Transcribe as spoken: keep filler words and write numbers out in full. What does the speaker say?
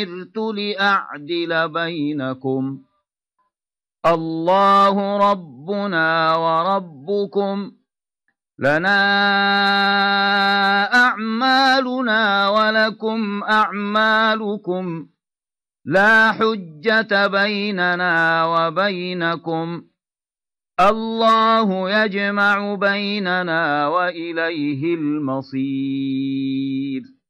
أمرت لأعدل بينكم الله ربنا وربكم لنا أعمالنا ولكم أعمالكم لا حجة بيننا وبينكم الله يجمع بيننا وإليه المصير.